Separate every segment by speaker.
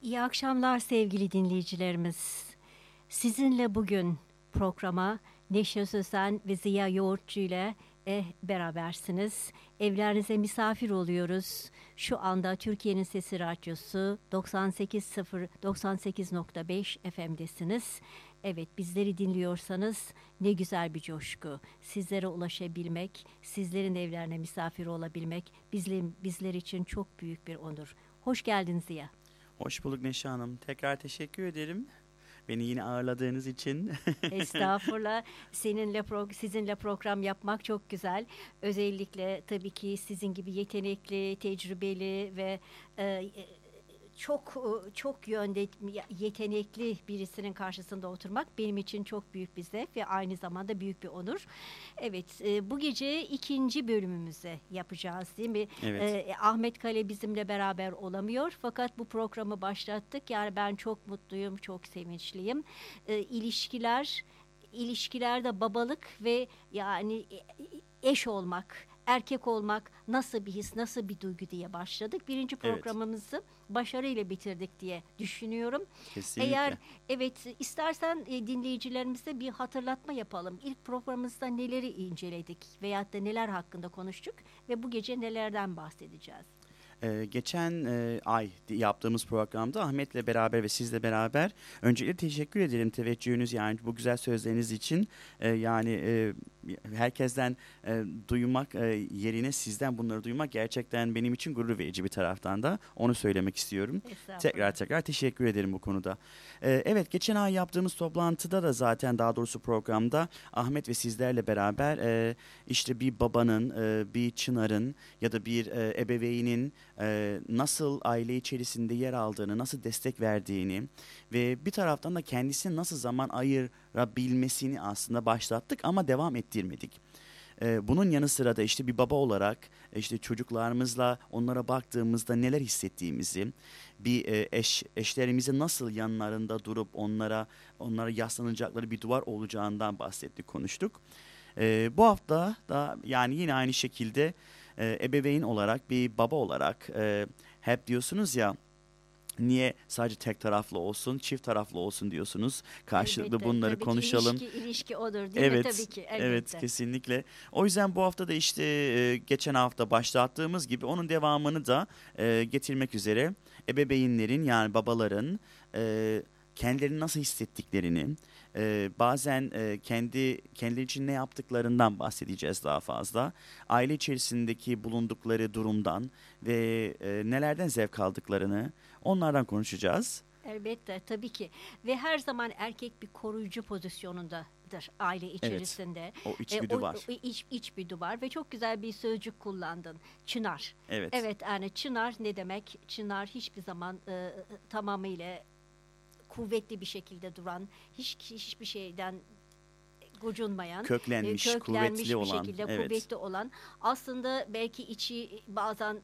Speaker 1: İyi akşamlar sevgili dinleyicilerimiz. Sizinle bugün programa Neşe Sözen ve Ziya Yoğurtçu ile berabersiniz. Evlerinize misafir oluyoruz. Şu anda Türkiye'nin Sesi Radyosu 98.5 FM'desiniz. Evet, bizleri dinliyorsanız ne güzel bir coşku. Sizlere ulaşabilmek, sizlerin evlerine misafir olabilmek bizler için çok büyük bir onur. Hoş geldin Ziya.
Speaker 2: Hoş bulduk Neşe Hanım. Tekrar teşekkür ederim. Beni yine ağırladığınız için.
Speaker 1: Estağfurullah. Sizinle program yapmak çok güzel. Özellikle tabii ki sizin gibi yetenekli, tecrübeli ve e, çok yönde yetenekli birisinin karşısında oturmak benim için çok büyük bir zevk ve aynı zamanda büyük bir onur. Evet, bu gece ikinci bölümümüzü yapacağız, değil mi?
Speaker 2: Evet.
Speaker 1: Ahmet Kale bizimle beraber olamıyor fakat bu programı başlattık. Yani ben çok mutluyum, çok sevinçliyim. İlişkilerde babalık ve yani eş olmak, erkek olmak nasıl bir his, nasıl bir duygu diye başladık. Birinci
Speaker 2: Evet.
Speaker 1: programımızı başarıyla bitirdik diye düşünüyorum. Eğer
Speaker 2: Kesinlikle.
Speaker 1: evet istersen dinleyicilerimize bir hatırlatma yapalım. İlk programımızda neleri inceledik veyahut da neler hakkında konuştuk ve bu gece nelerden bahsedeceğiz?
Speaker 2: Geçen ay yaptığımız programda Ahmet'le beraber ve sizle beraber öncelikle teşekkür ederim teveccühünüz yani bu güzel sözleriniz için. Herkesten duymak yerine sizden bunları duymak gerçekten benim için gurur verici bir taraftan da onu söylemek istiyorum.
Speaker 1: Estağfurullah.
Speaker 2: Tekrar teşekkür ederim bu konuda. Evet, geçen ay yaptığımız toplantıda da zaten daha doğrusu programda Ahmet ve sizlerle beraber işte bir babanın, bir çınarın ya da bir ebeveynin nasıl aile içerisinde yer aldığını, nasıl destek verdiğini ve bir taraftan da kendisine nasıl zaman ayırabilmesini aslında başlattık ama devam ettirmedik. Bunun yanı sıra da işte bir baba olarak işte çocuklarımızla onlara baktığımızda neler hissettiğimizi, bir eşlerimize nasıl yanlarında durup onlara yaslanacakları bir duvar olacağından bahsettik, konuştuk. Bu hafta da yani yine aynı şekilde ebeveyn olarak bir baba olarak hep diyorsunuz ya, niye sadece tek taraflı olsun, çift taraflı olsun diyorsunuz. Karşılıklı
Speaker 1: Elbette
Speaker 2: bunları
Speaker 1: tabii ki
Speaker 2: konuşalım.
Speaker 1: ilişki odur değil mi? Tabii
Speaker 2: Evet,
Speaker 1: ki
Speaker 2: evet
Speaker 1: elbette.
Speaker 2: kesinlikle. O yüzden bu hafta da işte geçen hafta başlattığımız gibi onun devamını da getirmek üzere ebeveynlerin yani babaların kendilerini nasıl hissettiklerini, bazen kendileri için ne yaptıklarından bahsedeceğiz daha fazla. Aile içerisindeki bulundukları durumdan ve nelerden zevk aldıklarını onlardan konuşacağız.
Speaker 1: Elbette tabii ki ve her zaman erkek bir koruyucu pozisyonundadır aile
Speaker 2: Evet,
Speaker 1: içerisinde.
Speaker 2: o içgüdü
Speaker 1: O
Speaker 2: var.
Speaker 1: iç bir duvar ve çok güzel bir sözcük kullandın. Çınar.
Speaker 2: Evet,
Speaker 1: Evet yani çınar ne demek? Çınar hiçbir zaman tamamıyla kuvvetli bir şekilde duran, hiçbir şeyden gocunmayan,
Speaker 2: köklenmiş, kuvvetli
Speaker 1: köklenmiş bir
Speaker 2: olan,
Speaker 1: şekilde
Speaker 2: evet.
Speaker 1: kuvvetli olan, aslında belki içi bazen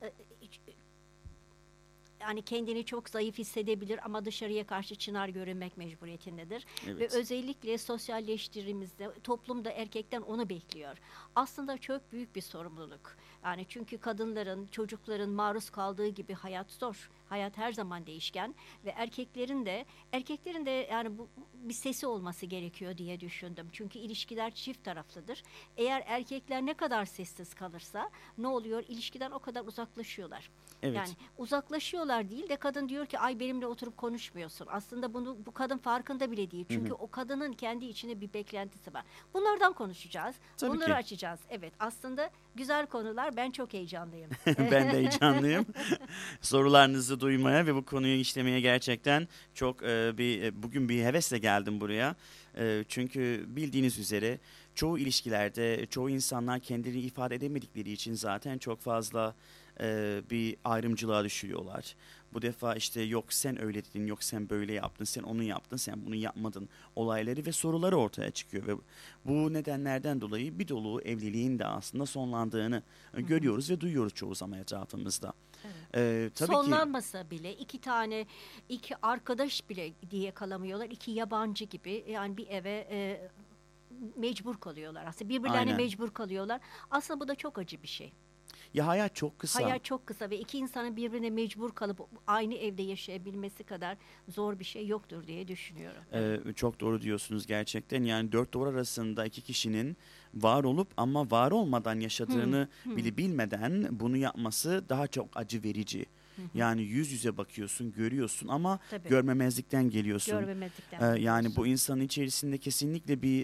Speaker 1: yani kendini çok zayıf hissedebilir ama dışarıya karşı çınar görünmek mecburiyetindedir. Ve
Speaker 2: Evet.
Speaker 1: özellikle sosyalleştiğimizde toplumda erkekten onu bekliyor. Aslında çok büyük bir sorumluluk. Yani çünkü kadınların, çocukların maruz kaldığı gibi hayat zor. Hayat her zaman değişken ve erkeklerin de yani bu bir sesi olması gerekiyor diye düşündüm. Çünkü ilişkiler çift taraflıdır. Eğer erkekler ne kadar sessiz kalırsa ne oluyor? İlişkiden o kadar uzaklaşıyorlar. Yani
Speaker 2: Evet.
Speaker 1: uzaklaşıyorlar değil de kadın diyor ki ay benimle oturup konuşmuyorsun. Aslında bu kadın farkında bile değil.
Speaker 2: Hı
Speaker 1: Çünkü
Speaker 2: hı.
Speaker 1: o kadının kendi içinde bir beklentisi var. Bunlardan konuşacağız.
Speaker 2: Tabii
Speaker 1: Bunları
Speaker 2: ki.
Speaker 1: açacağız. Evet aslında güzel konular. Ben çok heyecanlıyım.
Speaker 2: Ben de heyecanlıyım. Sorularınızı duymaya ve bu konuyu işlemeye gerçekten çok bugün bir hevesle geldim buraya. Çünkü bildiğiniz üzere çoğu ilişkilerde çoğu insanlar kendilerini ifade edemedikleri için zaten çok fazla bir ayrımcılığa düşüyorlar. Bu defa işte yok sen öyle dedin, yok sen böyle yaptın, sen onu yaptın, sen bunu yapmadın olayları ve soruları ortaya çıkıyor ve bu nedenlerden dolayı bir dolu evliliğin de aslında sonlandığını
Speaker 1: Hı hı.
Speaker 2: görüyoruz ve duyuyoruz çoğu zaman etrafımızda.
Speaker 1: Evet.
Speaker 2: Tabii ki.
Speaker 1: Sonlanmasa bile iki arkadaş bile diye kalamıyorlar. İki yabancı gibi yani bir eve mecbur kalıyorlar aslında. Birbirlerine
Speaker 2: Aynen.
Speaker 1: mecbur kalıyorlar. Aslında bu da çok acı bir şey.
Speaker 2: Ya hayat çok kısa.
Speaker 1: Hayat çok kısa ve iki insanın birbirine mecbur kalıp aynı evde yaşayabilmesi kadar zor bir şey yoktur diye düşünüyorum.
Speaker 2: Çok doğru diyorsunuz gerçekten. Yani dört duvar arasında iki kişinin var olup ama var olmadan
Speaker 1: Hı,
Speaker 2: yaşadığını
Speaker 1: hı,
Speaker 2: bile bilmeden bunu yapması daha çok acı verici.
Speaker 1: hı, hı.
Speaker 2: Yani yüz yüze bakıyorsun, görüyorsun ama
Speaker 1: Tabii,
Speaker 2: görmemezlikten geliyorsun.
Speaker 1: görmemezlikten
Speaker 2: Yani bu
Speaker 1: geliyorsun.
Speaker 2: insanın içerisinde kesinlikle bir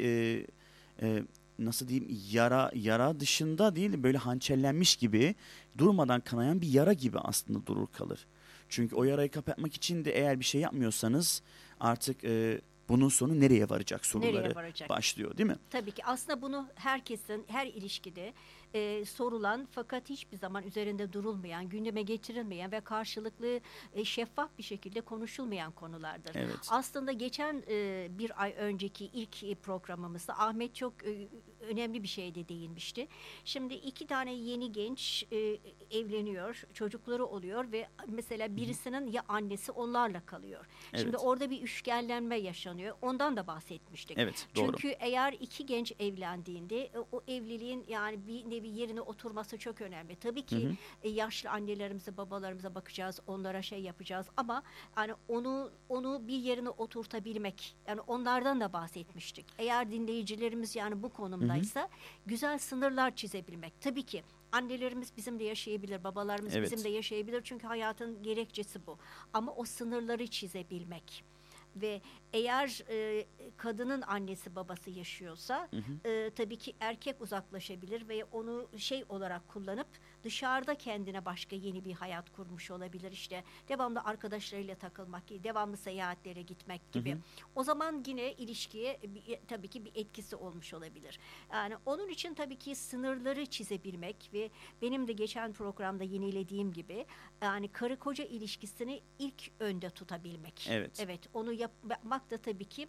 Speaker 2: e, nasıl diyeyim, yara dışında değil, böyle hançerlenmiş gibi, durmadan kanayan bir yara gibi aslında durur kalır. Çünkü o yarayı kapatmak için de eğer bir şey yapmıyorsanız artık bunun sonu nereye varacak
Speaker 1: Nereye
Speaker 2: soruları
Speaker 1: varacak?
Speaker 2: başlıyor, değil mi?
Speaker 1: Tabii ki aslında bunu herkesin her ilişkide sorulan fakat hiçbir zaman üzerinde durulmayan, gündeme getirilmeyen ve karşılıklı şeffaf bir şekilde konuşulmayan konulardır.
Speaker 2: Evet.
Speaker 1: Aslında geçen bir ay önceki ilk programımızda Ahmet çok önemli bir şeyde değinmişti. Şimdi iki tane yeni genç evleniyor, çocukları oluyor ve mesela birisinin ya annesi onlarla kalıyor. Şimdi
Speaker 2: Evet.
Speaker 1: orada bir üçgenlenme yaşanıyor. Ondan da bahsetmiştik.
Speaker 2: Evet, doğru.
Speaker 1: Çünkü eğer iki genç evlendiğinde o evliliğin yani bir nevi yerine oturması çok önemli. Tabii
Speaker 2: Hı
Speaker 1: ki
Speaker 2: hı.
Speaker 1: yaşlı annelerimize, babalarımıza bakacağız, onlara şey yapacağız ama yani onu bir yerine oturtabilmek, yani onlardan da bahsetmiştik. Eğer dinleyicilerimiz yani bu
Speaker 2: Hı hı.
Speaker 1: konumdaysa güzel sınırlar çizebilmek. Tabii ki annelerimiz bizimle yaşayabilir, babalarımız bizimle
Speaker 2: Evet.
Speaker 1: yaşayabilir çünkü hayatın gerekçesi bu. Ama o sınırları çizebilmek. Ve eğer kadının annesi babası yaşıyorsa
Speaker 2: Hı hı.
Speaker 1: tabii ki erkek uzaklaşabilir ve onu şey olarak kullanıp dışarıda kendine başka yeni bir hayat kurmuş olabilir. İşte devamlı arkadaşlarıyla takılmak, devamlı seyahatlere gitmek
Speaker 2: Hı
Speaker 1: gibi.
Speaker 2: hı.
Speaker 1: O zaman yine ilişkiye tabii ki bir etkisi olmuş olabilir. Yani onun için tabii ki sınırları çizebilmek ve benim de geçen programda yenilediğim gibi yani karı koca ilişkisini ilk önde tutabilmek.
Speaker 2: Evet.
Speaker 1: Evet, onu yapmak da tabii ki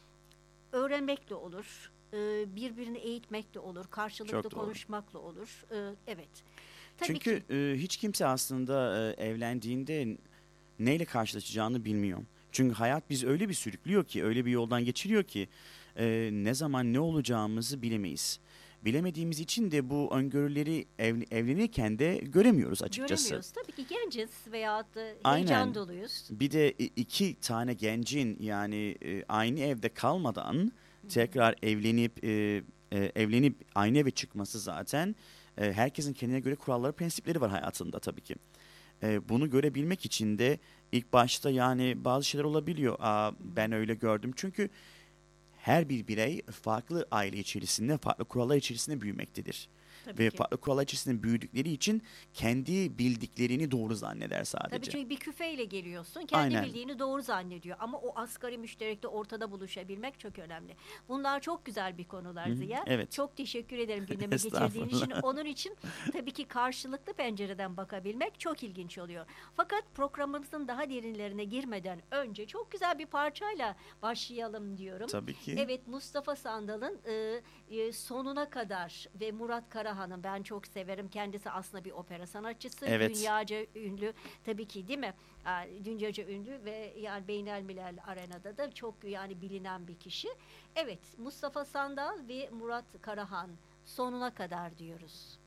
Speaker 1: öğrenmekle olur, birbirini eğitmekle olur, karşılıklı
Speaker 2: Çok doğru.
Speaker 1: konuşmakla olur. Evet, tabii ki.
Speaker 2: Çünkü hiç kimse aslında evlendiğinde neyle karşılaşacağını bilmiyor. Çünkü hayat bizi öyle bir sürüklüyor ki, öyle bir yoldan geçiriyor ki ne zaman ne olacağımızı bilemeyiz. Bilemediğimiz için de bu öngörüleri evlenirken de göremiyoruz açıkçası.
Speaker 1: Göremiyoruz. Tabii ki genciz veyahut da heyecan
Speaker 2: Aynen.
Speaker 1: doluyuz.
Speaker 2: Bir de iki tane gencin yani aynı evde kalmadan tekrar evlenip aynı eve çıkması zaten, herkesin kendine göre kuralları, prensipleri var hayatında tabii ki. Bunu görebilmek için de ilk başta yani bazı şeyler olabiliyor. Ben öyle gördüm. Çünkü her bir birey farklı aile içerisinde, farklı kurallar içerisinde büyümektedir.
Speaker 1: Tabii
Speaker 2: Ve
Speaker 1: ki.
Speaker 2: farklı kurallar içerisinde büyüdükleri için kendi bildiklerini doğru zanneder
Speaker 1: Tabii
Speaker 2: sadece.
Speaker 1: çünkü bir küfeyle geliyorsun. Kendi
Speaker 2: Aynen.
Speaker 1: bildiğini doğru zannediyor. Ama o asgari müşterekte ortada buluşabilmek çok önemli. Bunlar çok güzel bir konular
Speaker 2: Hı hı.
Speaker 1: Ziya.
Speaker 2: Evet.
Speaker 1: Çok teşekkür ederim gündeme getirdiğin için.
Speaker 2: Estağfurullah.
Speaker 1: Onun için tabii ki karşılıklı pencereden bakabilmek çok ilginç oluyor. Fakat programımızın daha derinlerine girmeden önce çok güzel bir parçayla başlayalım diyorum.
Speaker 2: Tabii ki.
Speaker 1: Evet, Mustafa Sandal'ın sonuna kadar ve Murat Karahan'ın ben çok severim. Kendisi aslında bir opera sanatçısı.
Speaker 2: Evet.
Speaker 1: Dünyaca ünlü tabii ki değil mi? Dünyaca ünlü ve yani beynelmilel arenada da çok yani bilinen bir kişi. Evet, Mustafa Sandal ve Murat Karahan sonuna kadar diyoruz.